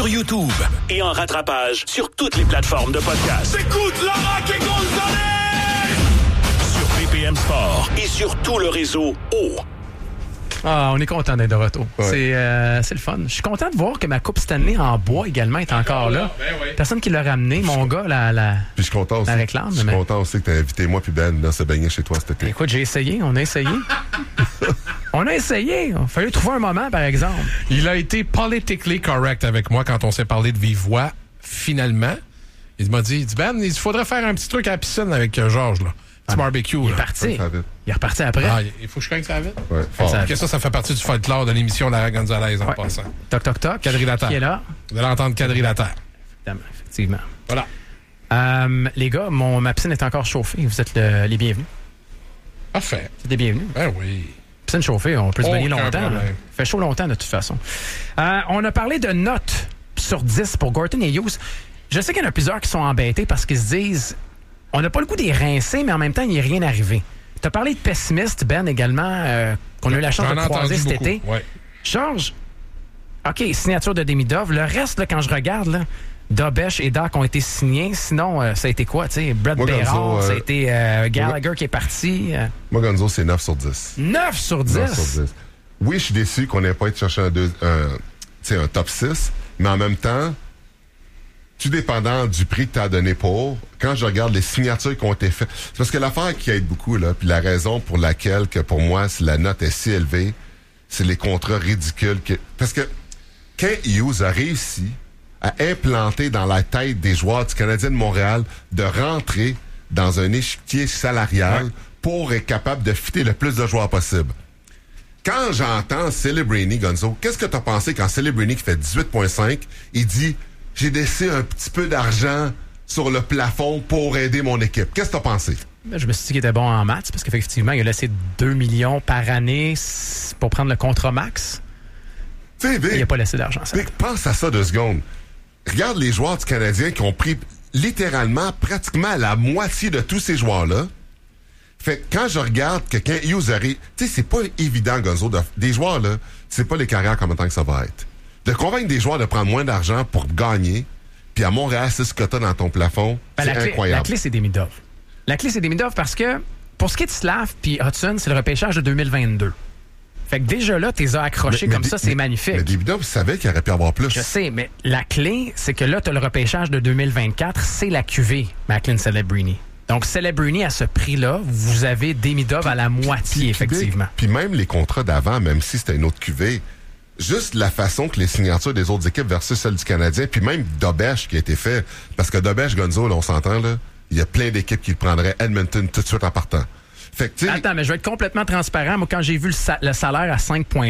sur YouTube et en rattrapage sur toutes les plateformes de podcast. Écoute Laurent et Gonzalez! Sur BPM Sport et sur tout le réseau O. Ah, on est content d'être de retour. Ouais. C'est le fun. Je suis content de voir que ma coupe Stanley en bois également est encore là. Ben oui. Personne qui l'a ramené. Mon gars, la Puis je suis content aussi. réclame, Je suis mais- content aussi que tu as invité moi puis Ben à se baigner chez toi cet été. Écoute, j'ai essayé. On a essayé. On a essayé. Il fallait trouver un moment, par exemple. Il a été politically correct avec moi quand on s'est parlé de vive voix, finalement. Il m'a dit, Ben, il faudrait faire un petit truc à la piscine avec Georges, là. Petit barbecue, Il est là. parti. Ça va vite. Il est reparti après. Ah, il faut que je cogne ça vite. Ouais, fort. Ça- Que ça fait partie du folklore de l'émission Lara Gonzalez en Ouais. passant. Toc, toc, toc. Quadrilatère. Qui est là? Vous allez entendre quadrilatère. Effectivement. Voilà. Les gars, ma piscine est encore chauffée. Vous êtes les bienvenus. Parfait. Vous êtes les bienvenus. Ben oui. Piscine chauffée, on peut se baigner Aucun longtemps. problème. Il fait chaud longtemps, de toute façon. On a parlé de notes sur 10 pour Gorton et Hughes. Je sais qu'il y en a plusieurs qui sont embêtés parce qu'ils se disent on n'a pas le goût des rincer, mais en même temps, il n'y est rien arrivé. Tu as parlé de pessimiste, Ben, également, qu'on a eu la chance J'en de ai croiser entendu cet beaucoup. été. Ouais. Georges, OK, signature de Demidov. Le reste, là, quand je regarde, là, Dobesh et Doc ont été signés. Sinon, ça a été quoi? Tu sais, Brett Moi, Bérard, Gonzo, ça a été Gallagher qui est parti. Moi, Gonzo, c'est 9 sur 10. 9 sur 10. 9 sur 10. Oui, je suis déçu qu'on n'ait pas été chercher un top 6, mais en même temps, tout dépendant du prix que tu as donné pour, quand je regarde les signatures qui ont été faites, c'est parce que l'affaire qui aide beaucoup, là, puis la raison pour laquelle, que pour moi, si la note est si élevée, c'est les contrats ridicules. Parce que quand Hughes a réussi à implanter dans la tête des joueurs du Canadien de Montréal de rentrer dans un échiquier salarial pour être capable de fitter le plus de joueurs possible. Quand j'entends Celebrini, Gonzo, qu'est-ce que t'as pensé quand Celebrini, qui fait 18,5, il dit « J'ai laissé un petit peu d'argent sur le plafond pour aider mon équipe ». Qu'est-ce que t'as pensé? Je me suis dit qu'il était bon en maths parce qu'effectivement, il a laissé 2 millions par année pour prendre le contrat max. Tu sais, Vic, Il n'a pas laissé d'argent. Ça. Vic, pense à ça 2 secondes. Regarde les joueurs du Canadien qui ont pris littéralement pratiquement la moitié de tous ces joueurs-là. Fait que quand je regarde que quand Hughes arrive, tu sais, c'est pas évident, Gonzo, des joueurs, là, c'est pas les carrières comme temps que ça va être. De convaincre des joueurs de prendre moins d'argent pour gagner, puis à Montréal, c'est ce que t'as dans ton plafond, c'est incroyable. La clé, c'est Demidov. La clé, c'est Demidov parce que pour ce qui est de Slav puis Hudson, c'est le repêchage de 2022. Fait que déjà là, t'es accroché comme ça, c'est magnifique. Mais Demidov savait qu'il aurait pu avoir plus. Je sais, mais la clé, c'est que là, t'as le repêchage de 2024, c'est la QV, Macklin Celebrini. Donc, Celebrini, à ce prix-là, vous avez Demidov à la moitié, effectivement. Puis même les contrats d'avant, même si c'était une autre cuvée, juste la façon que les signatures des autres équipes versus celles du Canadien, puis même Dobesh qui a été fait, parce que Dobesh, Gonzo, là, on s'entend, là, il y a plein d'équipes qui le prendraient Edmonton tout de suite en partant. Fait que, tu sais, Attends, mais je vais être complètement transparent. Moi, quand j'ai vu le salaire à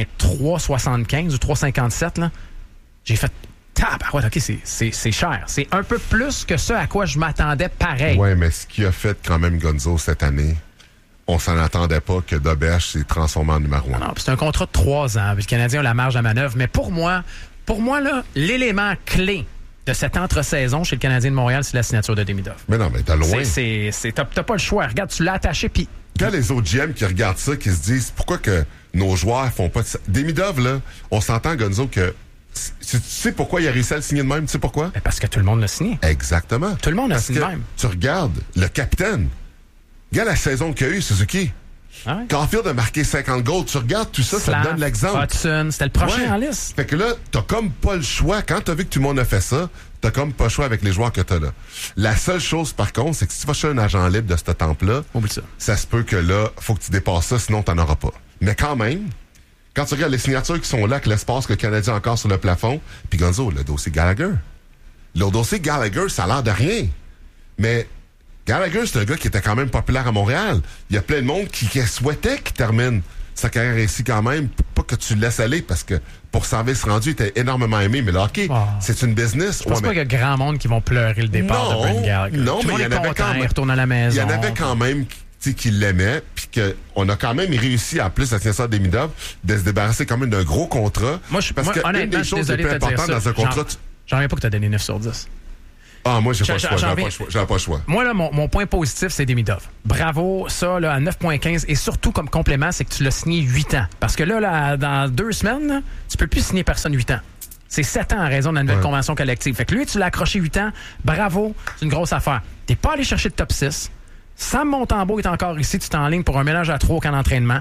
5,375 ou 3,57, là, j'ai fait tabarouette, OK, c'est cher. C'est un peu plus que ce à quoi je m'attendais pareil. ouais, mais ce qu'il a fait quand même Gonzo cette année, on s'en attendait pas que Dobesh s'est transformé en numéro 1. Non, puis c'est un contrat de 3 ans. Puis le Canadien a la marge à manœuvre. Mais pour moi là, l'élément clé de cette entre-saison chez le Canadien de Montréal, c'est la signature de Demidov. Mais non, mais t'as loin. T'as pas le choix. Regarde, tu l'as attaché, puis Quand les autres GM qui regardent ça, qui se disent pourquoi que nos joueurs font pas de ça. Demidov, là, on s'entend, Gonzo, que tu sais pourquoi il a réussi à le signer de même? Tu sais pourquoi? ben, parce que tout le monde l'a signé. Exactement. Tout le monde a Parce signé que de même. tu regardes le capitaine. Regarde la saison qu'il y a eu, Suzuki. Ah ouais? Caulfield a marqué 50 goals. Tu regardes tout ça, ça te Slav, donne l'exemple. Hudson, c'était le prochain Ouais. en liste. Fait que là, t'as comme pas le choix. Quand t'as vu que tout le monde a fait ça, t'as comme pas le choix avec les joueurs que t'as là. La seule chose, par contre, c'est que si tu vas chercher un agent libre de ce temple-là, Oublie ça. ça se peut que là, faut que tu dépasses ça, sinon t'en auras pas. Mais quand même, quand tu regardes les signatures qui sont là, que l'espace que le Canadien a encore sur le plafond, puis Gonzo, le dossier Gallagher. Le dossier Gallagher, ça a l'air de rien. Mais Gallagher, c'est un gars qui était quand même populaire à Montréal. Il y a plein de monde qui souhaitait qu'il termine sa carrière ici quand même, pas que tu le laisses aller, parce que pour service rendu, il était énormément aimé. Mais le hockey, c'est une business. Je pense pas qu'il y a grand monde qui vont pleurer le départ de Brent Gallagher. Non, Tout le mais il monde y en est avait content, quand même. il retourne à la maison. Il y en avait quand même qui l'aimaient, puis qu'on a quand même réussi, en plus, à signature des Demidov, de se débarrasser quand même d'un gros contrat. Parce que une honnêtement, des je suis choses les désolé plus de te dire importantes ça. dans un contrat... J'en reviens pas que tu as donné 9 sur 10. Ah, moi, j'ai pas le choix. j'en J'avais pas le choix. Moi, là, mon point positif, c'est Demidov. Bravo, ça, là, à 9,15. Et surtout, comme complément, c'est que tu l'as signé 8 ans. Parce que là, dans 2 semaines, là, tu peux plus signer personne 8 ans. C'est 7 ans en raison de la nouvelle convention collective. Fait que lui, tu l'as accroché 8 ans. Bravo, c'est une grosse affaire. T'es pas allé chercher de top 6. Sam Montembeault est encore ici. Tu t'es en ligne pour un mélange à 3 au camp d'entraînement.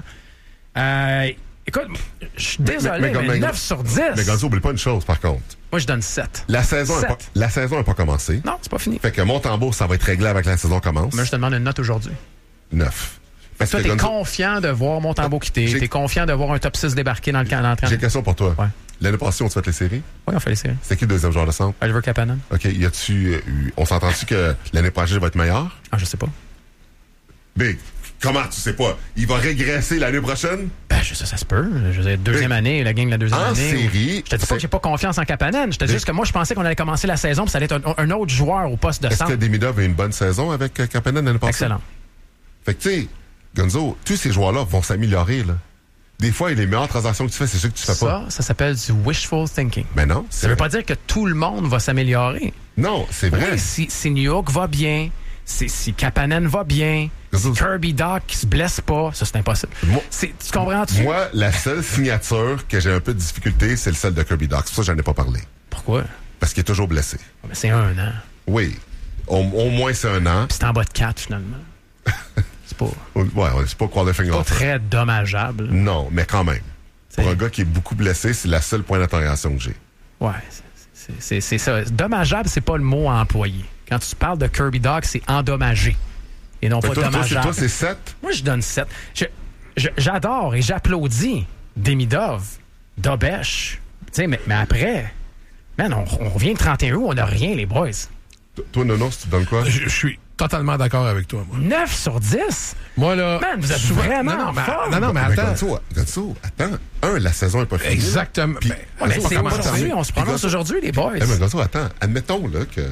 Écoute, je suis désolé, mais 9 sur 10. Mais Gonzo, oublie pas une chose, par contre. Moi, je donne 7. La saison n'a pas commencé. Non, c'est pas fini. Fait que Montembeault, ça va être réglé avec la saison commence. Moi, je te demande une note aujourd'hui. 9. Parce toi, que t'es confiant de voir Montembeault quitter. T'es confiant de voir un top 6 débarquer dans le camp d'entraînement. J'ai une question pour toi. Ouais. L'année passée, on te fait les séries? Oui, on fait les séries. C'est qui le deuxième joueur de centre? Oliver Kapanen. OK. On s'entend-tu que l'année prochaine va être meilleure? Ah, je sais pas. Big, comment tu sais pas? Il va régresser l'année prochaine? Ben, je sais, ça se peut. Je veux dire, deuxième année, la gang de la deuxième année. En série... Je te dis pas que j'ai pas confiance en Kapanen. Je te dis juste que moi, je pensais qu'on allait commencer la saison puis ça allait être un autre joueur au poste de centre. Est-ce que Demidov a eu une bonne saison avec Kapanen l'année passée? Excellent. Fait que, tu sais, Gonzo, tous ces joueurs-là vont s'améliorer, là. Des fois, les meilleures transactions que tu fais, c'est ceux que tu fais pas. Ça s'appelle du wishful thinking. Mais non. Ça veut pas dire que tout le monde va s'améliorer. Non, c'est vrai. Oui, si New York va bien, si Kapanen va bien, si Kirby Dach qui se blesse pas, ça, c'est impossible. Tu comprends-tu? Moi, la seule signature que j'ai un peu de difficulté, c'est celle de Kirby Dach. C'est pour ça que j'en ai pas parlé. Pourquoi? Parce qu'il est toujours blessé. Mais c'est 1 an. Oui. Au moins, c'est 1 an. Puis c'est en bas de 4, finalement. C'est pas... Ouais, c'est pas qualifying pas offer. très dommageable. Non, mais quand même. Pour un gars qui est beaucoup blessé, c'est la seule point d'interrogation que j'ai. Ouais, c'est ça. Dommageable, c'est pas le mot à employer. Quand tu parles de Kirby Dach, c'est endommagé. Et non pas dommageable. Toi, c'est 7? Moi, je donne 7. J'adore et j'applaudis Demidov, Dobesch. Tu sais, mais après, man, on revient le 31 août, on n'a rien, les boys. Toi, Nono, tu donnes quoi? Je suis totalement d'accord avec toi, moi. 9 sur 10? Moi, là... Man, vous êtes vraiment Non, mais attends. Gonzo, attends. La saison n'est pas finie. Exactement. Puis, mais c'est aujourd'hui, on se prononce aujourd'hui, les boys. Mais Gonzo, attends. Admettons, là, que...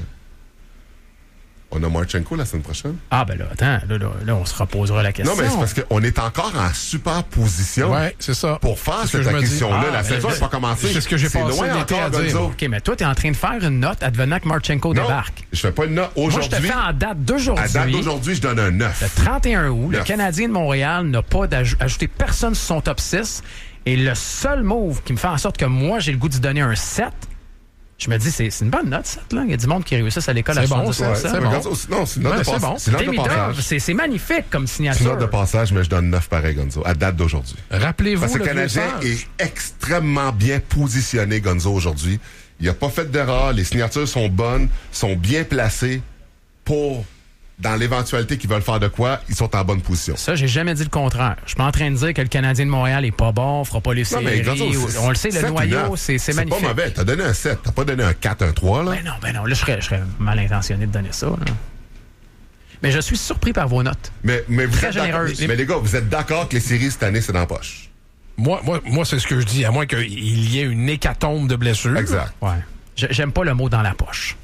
On a Marchenko la semaine prochaine. Ah, ben là, attends. Là, on se reposera la question. Non, mais c'est parce qu'on est encore en super position. Oui, c'est ça. Pour faire cette acquisition-là. La saison n'a pas commencé. C'est ce que j'ai passé loin l'été encore, à dire. Gonzo. OK, mais toi, t'es en train de faire une note advenant que Marchenko débarque. Je fais pas une note aujourd'hui. Moi, je te fais en date d'aujourd'hui. À date d'aujourd'hui, je donne un 9. Le 31 août, 9. le Canadien de Montréal n'a pas ajouté personne sur son top 6. Et le seul move qui me fait en sorte que moi, j'ai le goût d'y donner un 7, je me dis, c'est une bonne note, 7. Là. Il y a du monde qui réussit à l'école à 70%. C'est bon. Non, c'est une note de passage. C'est une note de passage. C'est magnifique comme signature. C'est une note de passage, mais je donne 9 pareil, Gonzo, à date d'aujourd'hui. Rappelez-vous, parce que le Canadien est extrêmement bien positionné, Gonzo, aujourd'hui. Il n'a pas fait d'erreur. Les signatures sont bonnes, sont bien placées pour... Dans l'éventualité qu'ils veulent faire de quoi, ils sont en bonne position. Ça, j'ai jamais dit le contraire. Je suis pas en train de dire que le Canadien de Montréal est pas bon, fera pas les séries. Mais Gonzo, on le sait, le noyau, c'est magnifique. C'est pas mauvais. T'as donné un 7. T'as pas donné un 4, un 3, là. Ben non. Là, je serais mal intentionné de donner ça, là. Mais je suis surpris par vos notes. Mais vous très êtes généreuse. Mais les gars, vous êtes d'accord que les séries cette année, c'est dans la poche? Moi, c'est ce que je dis, à moins qu'il y ait une hécatombe de blessures. Exact. Ouais. J'aime pas le mot dans la poche.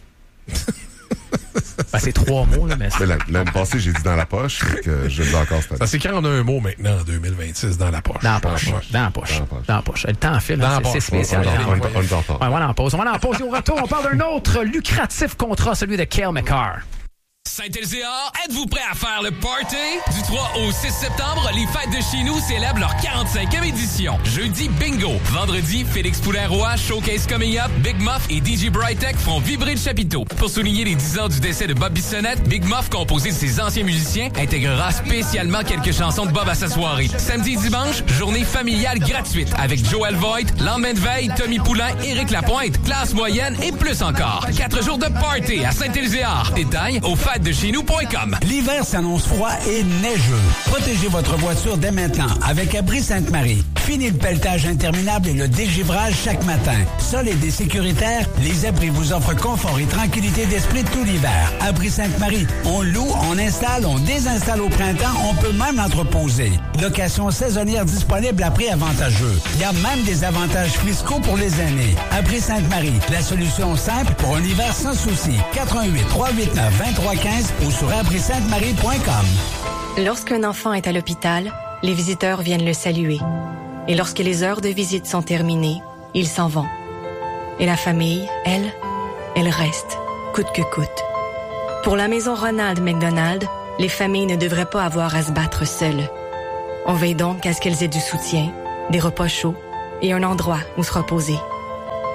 Ben, c'est 3 mots, là, mais l'année passée, j'ai dit dans la poche, que je le dis encore cette année. Ça s'écrit en un mot maintenant, en 2026, dans la poche. Dans la poche. Le temps file, c'est spécial. On va en pause. Et au retour, on parle d'un autre lucratif contrat, celui de Cale Makar. Saint-Elzéar, êtes-vous prêts à faire le party? Du 3 au 6 septembre, les fêtes de chez nous célèbrent leur 45e édition. Jeudi, bingo. Vendredi, Félix Poulain-Roy, Showcase Coming Up, Big Muff et DJ Brightech feront vibrer le chapiteau. Pour souligner les 10 ans du décès de Bob Bissonnette, Big Muff, composé de ses anciens musiciens, intégrera spécialement quelques chansons de Bob à sa soirée. Samedi et dimanche, journée familiale gratuite avec Joël Voigt, Lendemain de veille, Tommy Poulain, Éric Lapointe, classe moyenne et plus encore. 4 jours de party à Saint-Elzéar. Détails au fêtesdechez-nous.com. L'hiver s'annonce froid et neigeux. Protégez votre voiture dès maintenant avec Abri Sainte-Marie. Fini le pelletage interminable et le dégivrage chaque matin. Solide et sécuritaire, les abris vous offrent confort et tranquillité d'esprit tout l'hiver. Abri Sainte-Marie, on loue, on installe, on désinstalle au printemps, on peut même l'entreposer. Location saisonnière disponible à prix avantageux. Il y a même des avantages fiscaux pour les aînés. Abri Sainte-Marie, la solution simple pour un hiver sans souci. 88 389 2315 ou sur abri-sainte-marie.com. Lorsqu'un enfant est à l'hôpital, les visiteurs viennent le saluer. Et lorsque les heures de visite sont terminées, ils s'en vont. Et la famille, elle reste, coûte que coûte. Pour la maison Ronald McDonald, les familles ne devraient pas avoir à se battre seules. On veille donc à ce qu'elles aient du soutien, des repas chauds et un endroit où se reposer.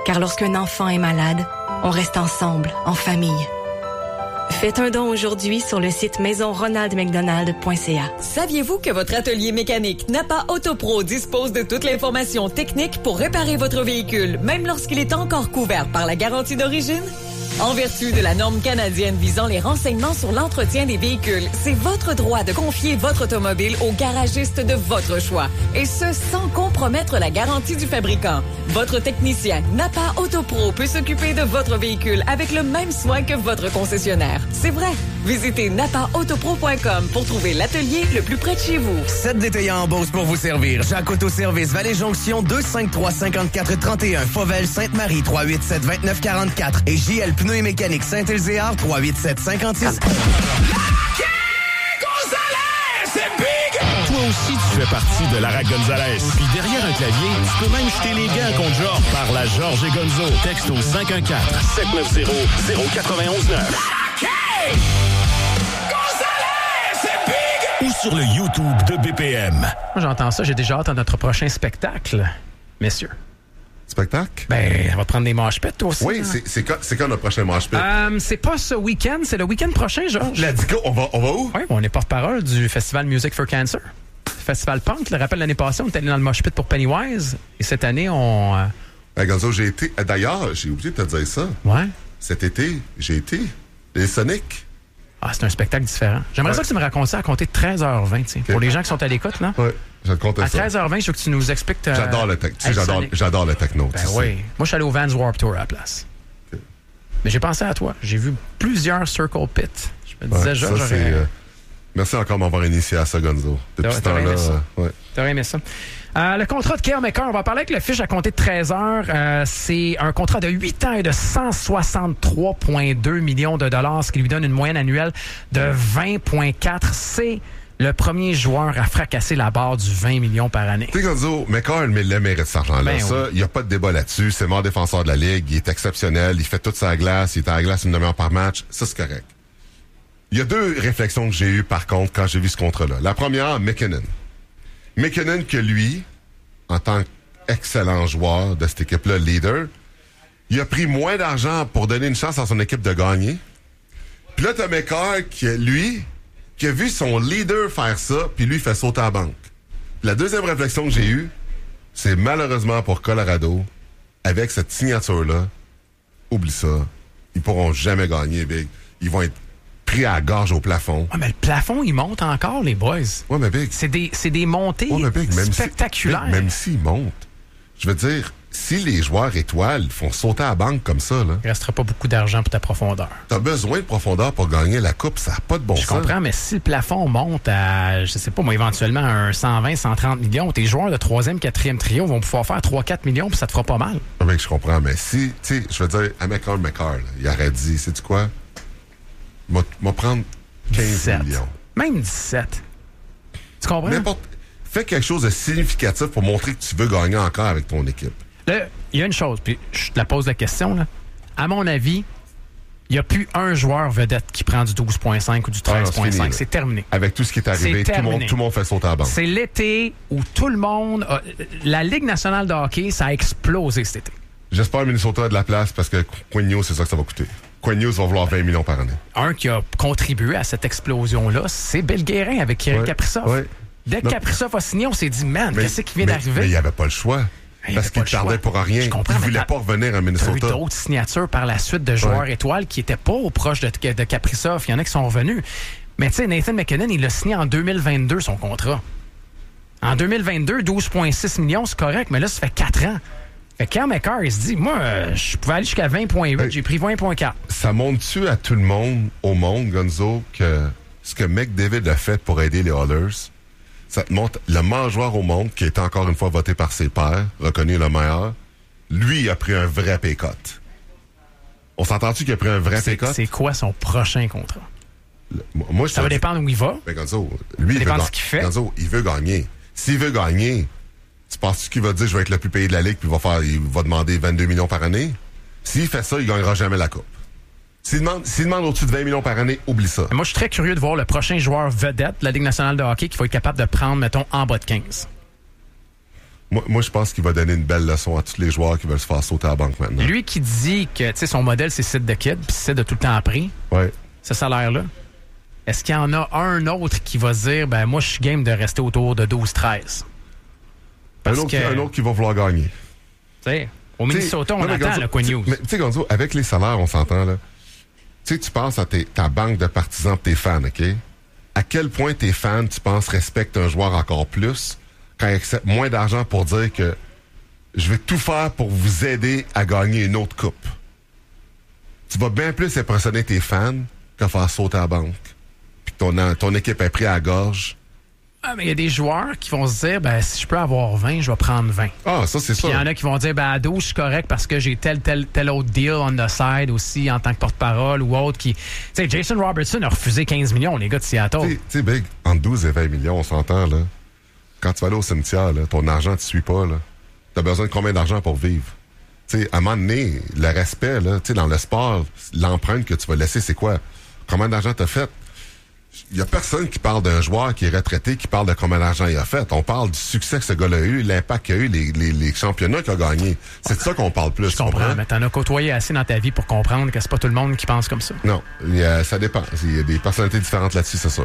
Car lorsqu'un enfant est malade, on reste ensemble, en famille. Faites un don aujourd'hui sur le site maisonronaldmcdonald.ca. Saviez-vous que votre atelier mécanique Napa Autopro dispose de toute l'information technique pour réparer votre véhicule, même lorsqu'il est encore couvert par la garantie d'origine? En vertu de la norme canadienne visant les renseignements sur l'entretien des véhicules, c'est votre droit de confier votre automobile au garagiste de votre choix. Et ce, sans compromettre la garantie du fabricant. Votre technicien Napa Autopro peut s'occuper de votre véhicule avec le même soin que votre concessionnaire. C'est vrai. Visitez napaautopro.com pour trouver l'atelier le plus près de chez vous. 7 détaillants en Beauce pour vous servir. Jacques Autoservice, Vallée-Jonction, 253-54-31. Fauvel, Sainte-Marie, 387-29-44. Et JL Pneus et Mécanique Saint-Ézéard, 387-56. Toi aussi, tu fais partie de Lara Gonzalez. Puis derrière un clavier, tu peux même jeter les gants contre Georges par la Georges et Gonzo. Texte au 514-790-0919. Ou sur le YouTube de BPM. Moi, j'entends ça. J'ai déjà hâte à notre prochain spectacle, messieurs. Spectacle? Ben, on va prendre des mosh pits aussi. Oui, hein. c'est quand notre prochain mosh pit? C'est pas ce week-end, c'est le week-end prochain, Georges. Let's go. On va où? Oui, on est porte-parole du Festival Music for Cancer. Festival Punk. Le rappel, l'année passée, on était allé dans le mosh pit pour Pennywise. Et cette année, on... Gonzo, j'ai été... D'ailleurs, j'ai oublié de te dire ça. Ouais. Cet été, j'ai été... Les Sonic. Ah, c'est un spectacle différent. J'aimerais ça que tu me racontes ça à compter de 13h20, tiens. Okay. Pour les gens qui sont à l'écoute, là. Oui, je te compte ça. À 13h20, je veux que tu nous expliques... J'adore le techno. J'adore le techno. Ben oui. Moi, je suis allé au Vans Warped Tour à la place. Okay. Mais j'ai pensé à toi. J'ai vu plusieurs Circle Pit. Je me disais, j'aurais... Merci encore de m'avoir initié à ça, Gonzo. Depuis ce temps-là... T'aurais aimé ça. Le contrat de Cale Makar, on va parler avec le fiche à compter de 13h. C'est un contrat de 8 ans et de 163,2 millions de dollars, ce qui lui donne une moyenne annuelle de 20,4. C'est le premier joueur à fracasser la barre du 20 millions par année. Tu sais, Gonzo, Makar, il mérite cet argent-là. Ben ça, il n'y a pas de débat là-dessus. C'est le meilleur défenseur de la Ligue. Il est exceptionnel. Il fait toute sa glace. Il est à la glace une demi-heure par match. Ça, c'est correct. Il y a deux réflexions que j'ai eues, par contre, quand j'ai vu ce contrat-là. La première, McKinnon. McKinnon, que lui, en tant qu'excellent joueur de cette équipe-là, leader, il a pris moins d'argent pour donner une chance à son équipe de gagner. Puis là, t'as Makar qui a vu son leader faire ça, puis lui, il fait sauter à la banque. Puis la deuxième réflexion que j'ai eue, c'est malheureusement pour Colorado, avec cette signature-là, oublie ça, ils pourront jamais gagner, Big. Ils vont être pris à la gorge au plafond. Ouais, mais le plafond, il monte encore, les boys. Ouais, mais Big. C'est des montées spectaculaires. Même s'ils montent. Je veux dire, si les joueurs étoiles font sauter à la banque comme ça, là... Il restera pas beaucoup d'argent pour ta profondeur. T'as besoin de profondeur pour gagner la coupe, ça n'a pas de bon sens. Je comprends, mais si le plafond monte à, je sais pas, moi, éventuellement, un 120, 130 millions, tes joueurs de 3e, 4e trio vont pouvoir faire 3-4 millions, puis ça te fera pas mal. Ouais, mec, je comprends, mais si, tu sais, je veux dire, à Makar, il aurait dit, sais-tu quoi? M'a prendre 15 17. millions. Même 17. Tu comprends? Fais quelque chose de significatif pour montrer que tu veux gagner encore avec ton équipe. Là, il y a une chose, puis je te la pose la question, là. À mon avis, il n'y a plus un joueur vedette qui prend du 12,5 ou du 13,5. C'est terminé. Avec tout ce qui est arrivé, tout le monde fait sauter à la banque. C'est l'été où tout le monde... la Ligue nationale de hockey, ça a explosé cet été. J'espère que Minnesota a de la place parce que Quinn, c'est ça que ça va coûter. Quinn va vouloir 20 millions par année. Un qui a contribué à cette explosion-là, c'est Bill Guérin avec Kirill Kaprizov. Ouais. Dès que Kaprizov a signé, on s'est dit, man, qu'est-ce qui vient d'arriver? Mais il n'y avait pas le choix. Parce qu'il tardait pour rien. Il ne voulait pas revenir à Minnesota. Il y a eu d'autres signatures par la suite de joueurs étoiles qui n'étaient pas proches de Kaprizov. Il y en a qui sont revenus. Mais tu sais, Nathan McKinnon, il l'a signé en 2022, son contrat. En 2022, 12,6 millions, c'est correct, mais là, ça fait 4 ans. Fait que Cale Makar, il se dit, moi, je pouvais aller jusqu'à 20,8, j'ai pris 20,4. Ça montre-tu à tout le monde au monde, Gonzo, que ce que McDavid a fait pour aider les Oilers, ça te montre le meilleur joueur au monde, qui est encore une fois voté par ses pairs, reconnu le meilleur, lui a pris un vrai pay cut. On s'entend-tu qu'il a pris un vrai pay cut? C'est quoi son prochain contrat? Moi, ça va dépendre où il va. Ben, Gonzo, lui, ça dépend de ce qu'il fait. Gonzo, il veut gagner. S'il veut gagner, tu penses qu'il va dire je vais être le plus payé de la Ligue puis il va demander 22 millions par année? S'il fait ça, il gagnera jamais la Coupe. S'il demande au-dessus de 20 millions par année, oublie ça. Moi, je suis très curieux de voir le prochain joueur vedette de la Ligue nationale de hockey qui va être capable de prendre, mettons, en bas de 15. Moi, je pense qu'il va donner une belle leçon à tous les joueurs qui veulent se faire sauter à la banque maintenant. Lui qui dit que son modèle, c'est Sid the Kid, puis Sid a tout le temps appris. Ouais. Ce salaire-là. Est-ce qu'il y en a un autre qui va se dire, moi, je suis game de rester autour de 12-13? Un autre qui va vouloir gagner. Au Minnesota, on attend le Quinn Hughes. Mais tu sais, Gonzo, avec les salaires, on s'entend, là. Tu sais, tu penses à ta banque de partisans, tes fans, OK? À quel point tes fans, tu penses, respectent un joueur encore plus quand ils acceptent moins d'argent pour dire que je vais tout faire pour vous aider à gagner une autre coupe. Tu vas bien plus impressionner tes fans que faire sauter à la banque. Puis ton équipe est prise à la gorge. Ah, mais il y a des joueurs qui vont se dire, si je peux avoir 20, je vais prendre 20. Ah, ça, c'est ça. Il y en a qui vont dire, à 12, je suis correct parce que j'ai tel autre deal on the side aussi en tant que porte-parole ou autre qui... Tu sais, Jason Robertson a refusé 15 millions, les gars de Seattle. Tu sais, Big, entre 12 et 20 millions, on s'entend, là. Quand tu vas aller au cimetière, là, ton argent ne te suit pas, là. T'as besoin de combien d'argent pour vivre? Tu sais, à un moment donné, le respect, là, tu sais, dans le sport, l'empreinte que tu vas laisser, c'est quoi? Combien d'argent t'as fait? Il y a personne qui parle d'un joueur qui est retraité, qui parle de combien d'argent il a fait. On parle du succès que ce gars-là a eu, l'impact qu'il a eu, les championnats qu'il a gagnés. C'est de ça qu'on parle plus. Je comprends, mais t'en as côtoyé assez dans ta vie pour comprendre que c'est pas tout le monde qui pense comme ça. Non, ça dépend. Il y a des personnalités différentes là-dessus, c'est ça.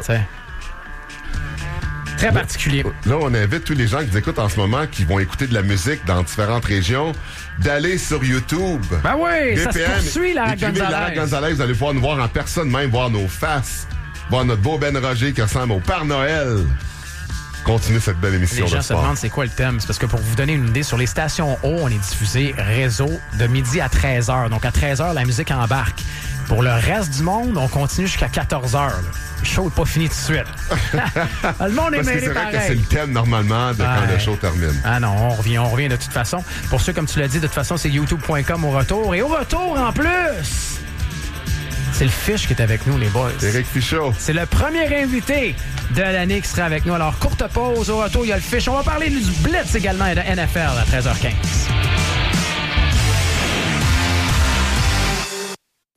Très particulier. Là, on invite tous les gens qui nous écoutent en ce moment, qui vont écouter de la musique dans différentes régions, d'aller sur YouTube. Ben oui, VPN, ça se poursuit, la Gonzalez. Gonzalez, vous allez pouvoir nous voir en personne, même voir nos faces, voir notre beau Ben Roger qui ressemble au Père Noël. Continuez cette belle émission. Les gens se demandent c'est quoi le thème. C'est parce que pour vous donner une idée, sur les stations O, on est diffusé réseau de midi à 13h. Donc à 13h, la musique embarque. Pour le reste du monde, on continue jusqu'à 14h. Le show n'est pas fini tout de suite. Le monde est mêlé pareil. C'est vrai que c'est le thème normalement de quand le show termine. Ah non, on revient de toute façon. Pour ceux, comme tu l'as dit, de toute façon, c'est youtube.com au retour. Et au retour, en plus, c'est le Fish qui est avec nous, les boys. Éric Fichot. C'est le premier invité de l'année qui sera avec nous. Alors, courte pause. Au retour, il y a le Fish. On va parler du Blitz également et de NFL à 13h15.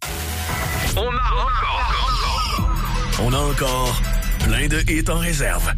On a encore plein de hits en réserve.